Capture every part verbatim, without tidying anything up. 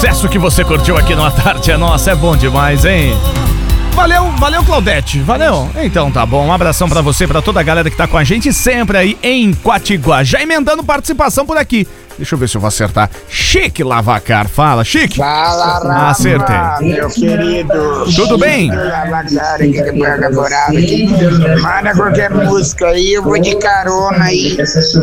sucesso que você curtiu aqui no A Tarde é Nossa, é bom demais, hein? Valeu, valeu, Claudete, valeu. Então tá bom, um abração pra você, pra toda a galera que tá com a gente sempre aí em Quatiguá. Já emendando participação por aqui. Deixa eu ver se eu vou acertar. Chique Lavacar, fala, Chique. Fala, Rafa, acertei. Meu querido. Tudo bem? Lavacar aqui de Braga Dourada aqui. Manda qualquer música aí, eu vou de carona aí.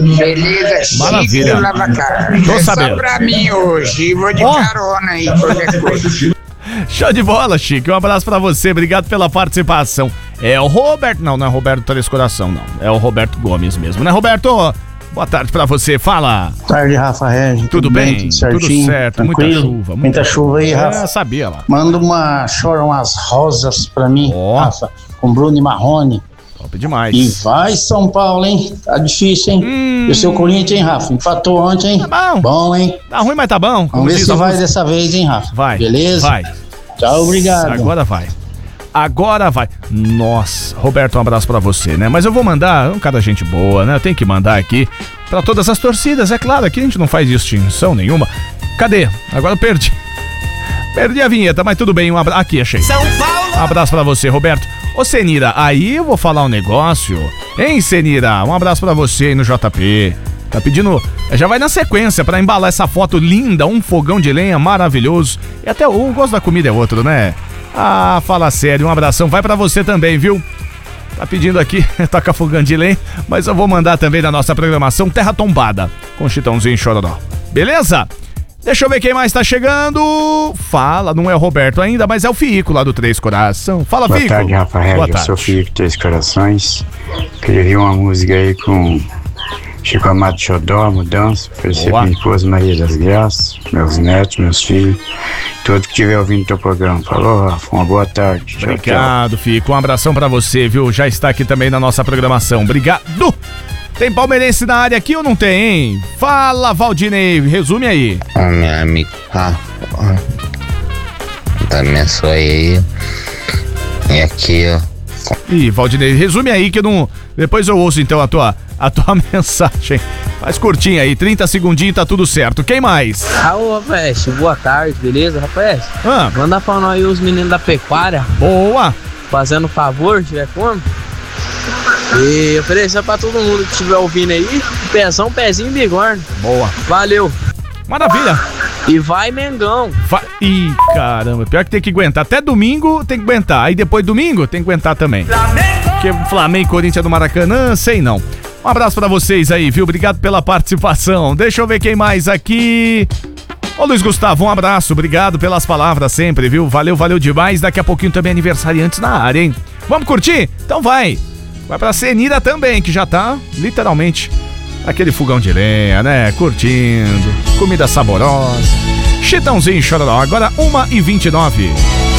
Beleza? Maravilha. Chique Lavacar. Tô É sabendo. só pra mim hoje, vou de Ó. carona aí, qualquer coisa. Show de bola, Chique. Um abraço pra você, obrigado pela participação. É o Roberto, não, não é Roberto Três Coração, não. É o Roberto Gomes mesmo, né, Roberto? Boa tarde pra você, fala. Boa tarde, Rafa Regis. Tudo bem? Tudo certinho? Tudo certo, muita Tranquilo? chuva, muita Muita chuva aí, Rafa. É, sabia lá. Manda uma, chora umas rosas pra mim, Ó. Rafa, com Bruno e Marrone. Top demais. E vai São Paulo, hein? Tá difícil, hein? Hum. E o seu Corinthians, hein, Rafa? Empatou ontem, hein? Tá bom. Bom, hein? Tá ruim, mas tá bom. Como Vamos ver diz se a vai música. dessa vez, hein, Rafa? Vai. Beleza? Vai. Tchau, obrigado. Agora vai. Agora vai. Nossa, Roberto, um abraço pra você, né? Mas eu vou mandar, um cara gente boa, né? Eu tenho que mandar aqui pra todas as torcidas, é claro, aqui a gente não faz distinção nenhuma. Cadê? Agora eu perdi. Perdi a vinheta, mas tudo bem, um abraço. Aqui, achei. São Paulo. Um abraço pra você, Roberto. Ô, Senira, aí eu vou falar um negócio. Hein, Senira? Um abraço pra você aí no J P. Tá pedindo... Já vai na sequência pra embalar essa foto linda, um fogão de lenha maravilhoso. E até o gosto da comida é outro, né? Ah, fala sério, um abração. Vai pra você também, viu? Tá pedindo aqui, toca fogão de lenha, mas eu vou mandar também na nossa programação Terra Tombada, com Chitãozinho e Chororó. Beleza? Deixa eu ver quem mais tá chegando. Fala, não é o Roberto ainda, mas é o Fico lá do Três Coração. Fala, Boa Fico. tarde, Rafa Boa Regis. Eu tarde. sou Fico Três Corações. Queria ouvir uma música aí com Chico Amado Xodó, Mudança. Oferecer Boa. pra minha esposa Maria das Graças, meus netos, meus filhos, todo que estiver ouvindo teu programa. Falou, Rafa, uma boa tarde. Tchau, tchau. Obrigado, Fico. Um abração pra você, viu? Já está aqui também na nossa programação. Obrigado. Tem palmeirense na área aqui ou não tem, hein? Fala, Valdinei. Resume aí. Ó, meu amigo, ó, ó. Também sou aí. E aqui, ó. Ih, Valdinei, resume aí que eu não... Depois eu ouço então a tua, a tua mensagem. Faz curtinha aí, trinta segundinhos, tá tudo certo. Quem mais? Alô, rapaz, boa tarde, beleza, rapaz? Ah, Manda pra nós aí os meninos da pecuária, boa. fazendo favor, tiver como. E oferecer pra todo mundo que estiver ouvindo aí, pezão, pezinho e bigorna. Boa. Valeu. Maravilha. E vai, Mengão. Va... Ih, caramba, pior que tem que aguentar. Até domingo tem que aguentar. Aí depois domingo tem que aguentar também. Porque Flamengo e Corinthians do Maracanã, sei não. Um abraço pra vocês aí, viu? Obrigado pela participação. Deixa eu ver quem mais aqui. Ô Luiz Gustavo, um abraço. Obrigado pelas palavras sempre, viu? Valeu, valeu demais. Daqui a pouquinho também aniversariantes na área, hein? Vamos curtir? Então vai. Vai pra Senira também, que já tá, literalmente, aquele fogão de lenha, né? Curtindo. Comida saborosa. Chitãozinho e Chororó. Agora uma e vinte e nove.